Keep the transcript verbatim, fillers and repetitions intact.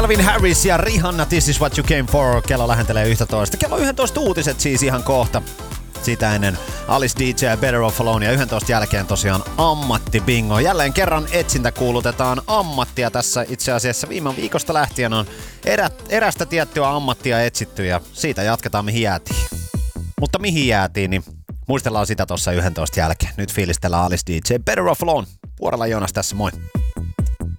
Calvin Harris ja Rihanna, This is what you came for. Kello lähentelee yksitoista. Kello yksitoista uutiset siis ihan kohta. Sitä ennen Alice D J ja Better Off Alone ja yksitoista jälkeen tosiaan ammattibingo. Jälleen kerran etsintä kuulutetaan ammattia tässä itse asiassa viime viikosta lähtien on erä, erästä tiettyä ammattia etsitty ja siitä jatketaan mihin jäätiin. Mutta mihin jäätiin, niin muistellaan sitä tuossa yksitoista jälkeen. Nyt fiilistellään Alice D J, Better Off Alone. Vuorella Joonas tässä, moi.